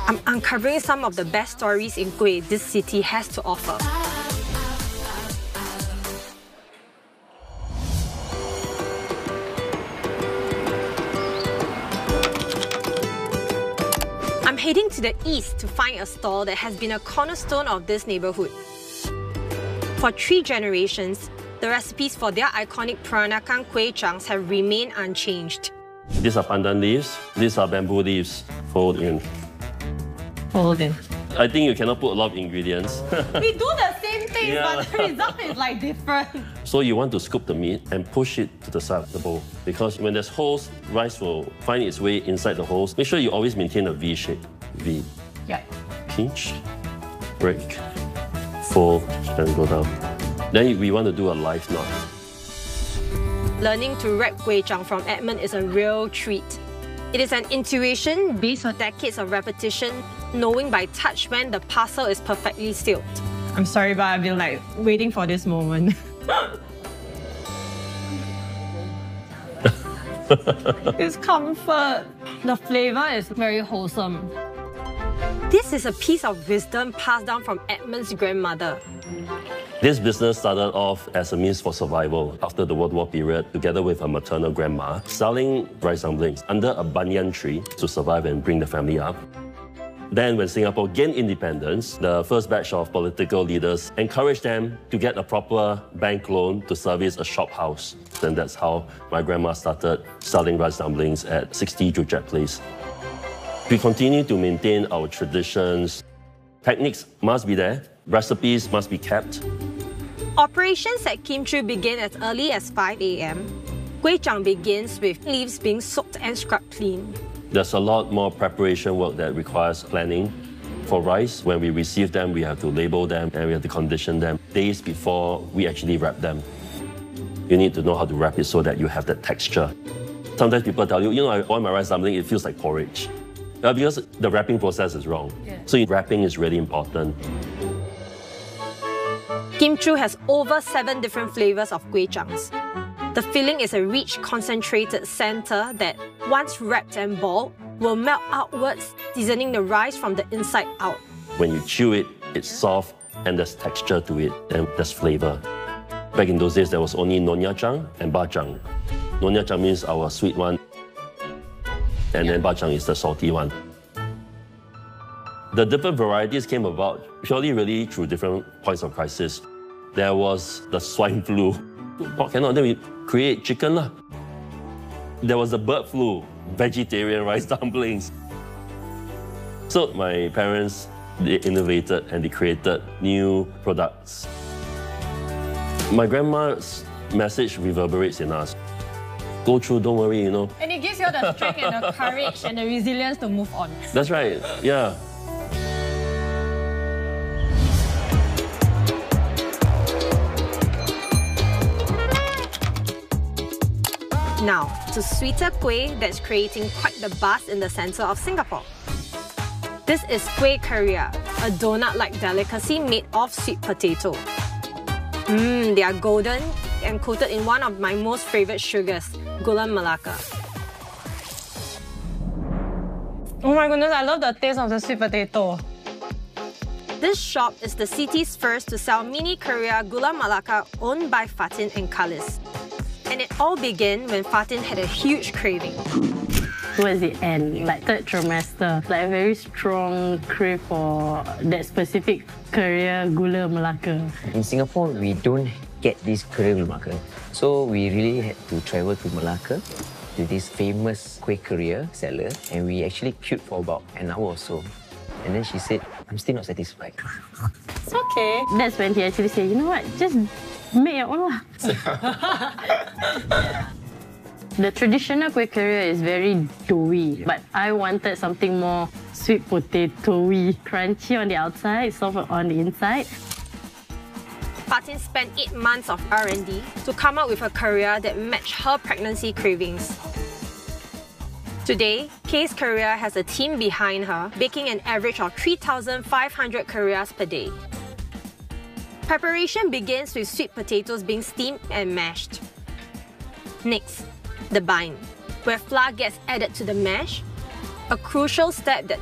I'm uncovering some of the best stories in kueh this city has to offer. I'm heading to the east to find a stall that has been a cornerstone of this neighbourhood. For 3 generations, the recipes for their iconic Peranakan Kway Changs have remained unchanged. These are pandan leaves, these are bamboo leaves, fold in. Fold in. I think you cannot put a lot of ingredients. We do the same thing, but the result is like different. So you want to scoop the meat and push it to the side of the bowl. Because when there's holes, rice will find its way inside the holes. Make sure you always maintain a V shape. V. Yeah. Pinch, break, fold, and go down. Then we want to do a live knot. Learning to wrap Kway Chang from Edmund is a real treat. It is an intuition based on decades of repetition, knowing by touch when the parcel is perfectly sealed. I'm sorry, but I've been like waiting for this moment. It's comfort. The flavour is very wholesome. This is a piece of wisdom passed down from Edmund's grandmother. This business started off as a means for survival after the World War period, together with a maternal grandma, selling rice dumplings under a banyan tree to survive and bring the family up. Then when Singapore gained independence, the first batch of political leaders encouraged them to get a proper bank loan to service a shop house. And that's how my grandma started selling rice dumplings at 60 Joo Chiat Place. We continue to maintain our traditions. Techniques must be there, recipes must be kept. Operations at Kim Chu begin as early as 5 a.m. Kway Chang begins with leaves being soaked and scrubbed clean. There's a lot more preparation work that requires planning. For rice, when we receive them, we have to label them and we have to condition them days before we actually wrap them. You need to know how to wrap it so that you have that texture. Sometimes people tell you, I want my rice dumpling, it feels like porridge. Because the wrapping process is wrong. Yeah. So wrapping is really important. Kim Chu has over 7 different flavours of Kway Changs. The filling is a rich, concentrated centre that, once wrapped and balled, will melt outwards, seasoning the rice from the inside out. When you chew it, it's soft and there's texture to it and there's flavour. Back in those days, there was only Nonya Chang and Ba Chang. Nonya Chang means our sweet one, and then Ba Chang is the salty one. The different varieties came about purely really through different points of crisis. There was the swine flu. Pork cannot, then we create chicken lah. There was the bird flu, vegetarian rice dumplings. So my parents, they innovated and they created new products. My grandma's message reverberates in us. Go through, don't worry, And it gives you the strength and the courage and the resilience to move on. That's right, yeah. Now, to sweeter kueh that's creating quite the buzz in the centre of Singapore. This is kueh keria, a donut-like delicacy made of sweet potato. They are golden and coated in one of my most favourite sugars, Gula Melaka. Oh my goodness, I love the taste of the sweet potato. This shop is the city's first to sell mini keria Gula Melaka owned by Fatin and Khalis. And it all began when Fatin had a huge craving. Towards the end, like 3rd trimester, like a very strong crave for that specific keria Gula Melaka. In Singapore, we don't get this keria Gula Melaka. So we really had to travel to Malacca to this famous kueh keria seller, and we actually queued for about an hour or so. And then she said, I'm still not satisfied. It's okay. That's when he actually said, you know what, just make your own lah. The traditional kueh keria is very doughy, but I wanted something more sweet potato-y, crunchy on the outside, soft on the inside. Fatin spent 8 months of R&D to come up with a keria that matched her pregnancy cravings. Today, Kay's Keria has a team behind her, baking an average of 3,500 kerias per day. Preparation begins with sweet potatoes being steamed and mashed. Next, the bind, where flour gets added to the mash, a crucial step that